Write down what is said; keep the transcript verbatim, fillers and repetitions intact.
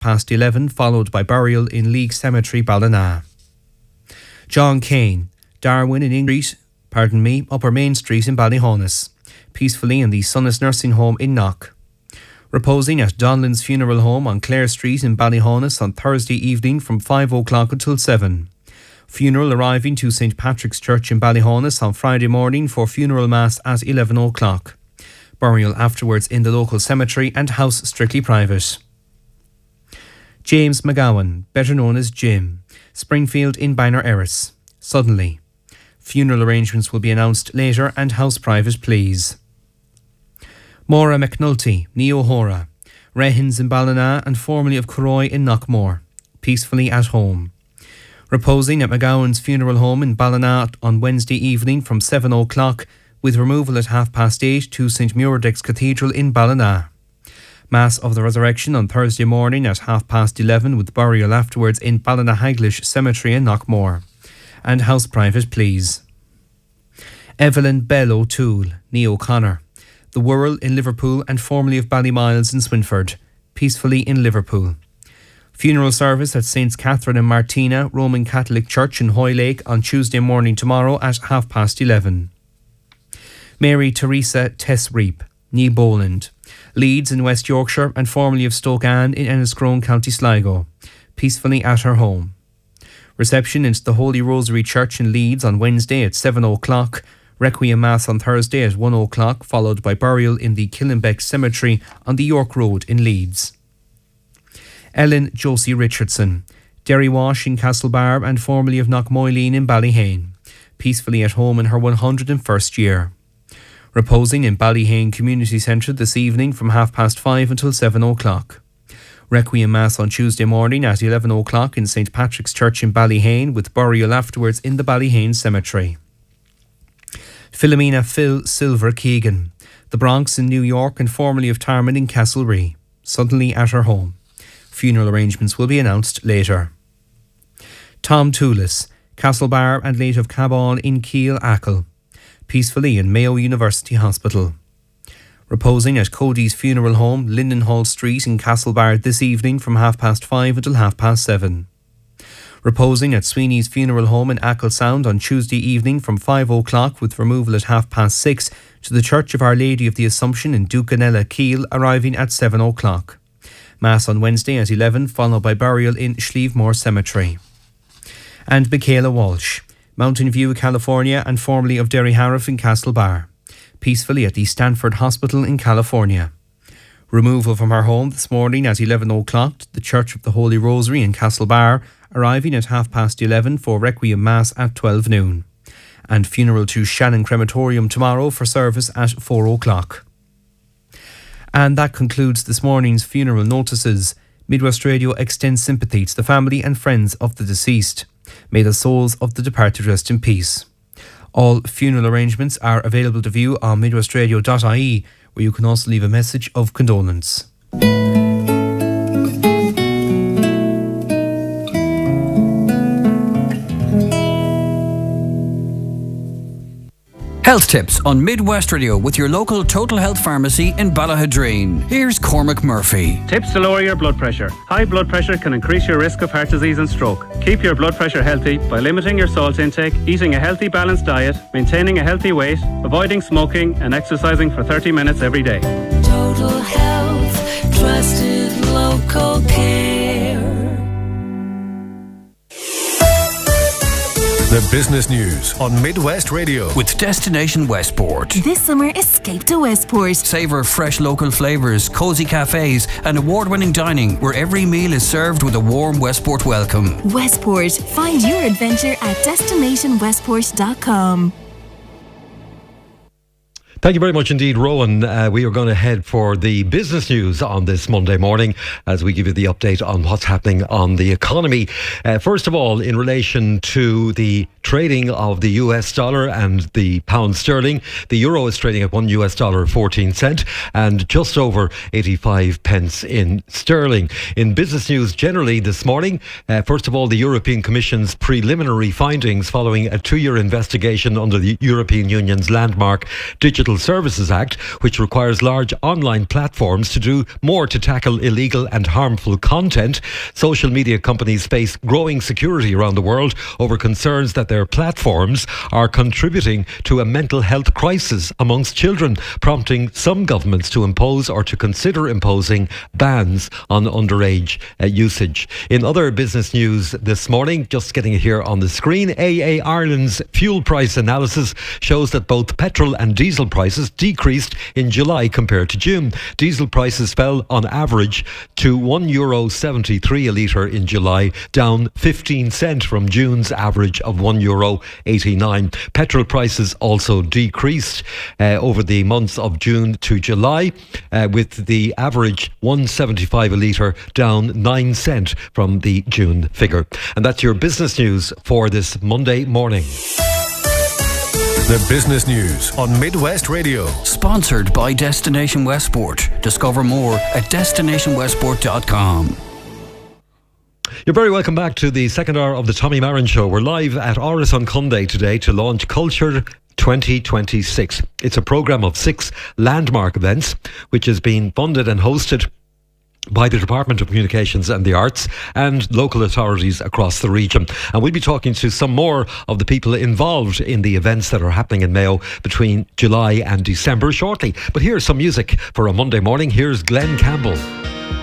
past eleven, followed by burial in League Cemetery, Ballina. John Kane, Darwin in Street, pardon me, Upper Main Street in Ballyhonus, peacefully in the Sunnis Nursing Home in Knock. Reposing at Donlan's Funeral Home on Clare Street in Ballyhonus on Thursday evening from five o'clock until seven. Funeral arriving to Saint Patrick's Church in Ballyhonus on Friday morning for funeral mass at eleven o'clock. Burial afterwards in the local cemetery and house strictly private. James McGowan, better known as Jim, Springfield in Biner Erris. Suddenly. Funeral arrangements will be announced later and house private please. Maura McNulty, ní O'Hora, Rehins in Ballina and formerly of Croy in Knockmore, peacefully at home. Reposing at McGowan's Funeral Home in Ballina on Wednesday evening from seven o'clock, with removal at half past eight to Saint Muiredaig's Cathedral in Ballina. Mass of the Resurrection on Thursday morning at half past eleven, with burial afterwards in Ballinahaglish Cemetery in Knockmore. And house private please. Evelyn Bell O'Toole, ní O'Connor, The Wirral in Liverpool and formerly of Ballymiles in Swinford, peacefully in Liverpool. Funeral service at Saints Catherine and Martina Roman Catholic Church in Hoylake on Tuesday morning tomorrow at half past eleven. Mary Teresa Tessreep, ní Boland, Leeds in West Yorkshire and formerly of Stoke Ann in Enniscrone, County Sligo, peacefully at her home. Reception into the Holy Rosary Church in Leeds on Wednesday at seven o'clock. Requiem Mass on Thursday at one o'clock, followed by burial in the Killenbeck Cemetery on the York Road in Leeds. Ellen Josie Richardson, Derry Wash in Castlebar and formerly of Knockmoyleen in Ballyhane, peacefully at home in her one hundred and first year. Reposing in Ballyhane Community Centre this evening from half past five until seven o'clock. Requiem Mass on Tuesday morning at eleven o'clock in Saint Patrick's Church in Ballyhane, with burial afterwards in the Ballyhane Cemetery. Philomena Phil Silver Keegan, The Bronx in New York and formerly of Tarman in Castlerea, suddenly at her home. Funeral arrangements will be announced later. Tom Toulis, Castlebar and late of Cabon in Keele, Achill, peacefully in Mayo University Hospital. Reposing at Cody's Funeral Home, Lindenhall Street in Castlebar this evening from half past five until half past seven. Reposing at Sweeney's Funeral Home in Achill Sound on Tuesday evening from five o'clock, with removal at half past six to the Church of Our Lady of the Assumption in Ducanella, Keele, arriving at seven o'clock. Mass on Wednesday at eleven, followed by burial in Schlievemore Cemetery. And Michaela Walsh, Mountain View, California and formerly of Derryharriff in Castlebar, peacefully at the Stanford Hospital in California. Removal from her home this morning at eleven o'clock to the Church of the Holy Rosary in Castlebar, arriving at half past eleven for Requiem Mass at twelve noon. And funeral to Shannon Crematorium tomorrow for service at four o'clock. And that concludes this morning's funeral notices. Midwest Radio extends sympathy to the family and friends of the deceased. May the souls of the departed rest in peace. All funeral arrangements are available to view on midwestradio dot I E, where you can also leave a message of condolence. Health tips on Midwest Radio with your local Total Health Pharmacy in Ballahadreen. Here's Cormac Murphy. Tips to lower your blood pressure. High blood pressure can increase your risk of heart disease and stroke. Keep your blood pressure healthy by limiting your salt intake, eating a healthy balanced diet, maintaining a healthy weight, avoiding smoking and exercising for thirty minutes every day. Total Health, trusted local care. The business news on Midwest Radio with Destination Westport. This summer, escape to Westport. Savour fresh local flavours, cosy cafes and award-winning dining where every meal is served with a warm Westport welcome. Westport. Find your adventure at destination westport dot com. Thank you very much indeed, Rowan. Uh, we are going to head for the business news on this Monday morning as we give you the update on what's happening on the economy. Uh, first of all, in relation to the trading of the U S dollar and the pound sterling, the euro is trading at one U S dollar fourteen cent and just over eighty-five pence in sterling. In business news generally this morning, uh, first of all, the European Commission's preliminary findings following a two-year investigation under the European Union's landmark digital Digital Services Act, which requires large online platforms to do more to tackle illegal and harmful content. Social media companies face growing security around the world over concerns that their platforms are contributing to a mental health crisis amongst children, prompting some governments to impose or to consider imposing bans on underage uh, usage. In other business news this morning, just getting it here on the screen, A A Ireland's fuel price analysis shows that both petrol and diesel prices decreased in July compared to June. Diesel prices fell on average to one euro seventy-three a litre in July, down fifteen cent from June's average of one euro eighty-nine. Petrol prices also decreased uh, over the months of June to July, uh, with the average one seventy-five a litre, down nine cent from the June figure. And that's your business news for this Monday morning. The business news on Midwest Radio. Sponsored by Destination Westport. Discover more at destination westport dot com. You're very welcome back to the second hour of the Tommy Marin Show. We're live at Áras an Conde today to launch Culture twenty twenty-six. It's a programme of six landmark events which has been funded and hosted by the Department of Communications and the Arts and local authorities across the region. And we'll be talking to some more of the people involved in the events that are happening in Mayo between July and December shortly. But here's some music for a Monday morning. Here's Glenn Campbell.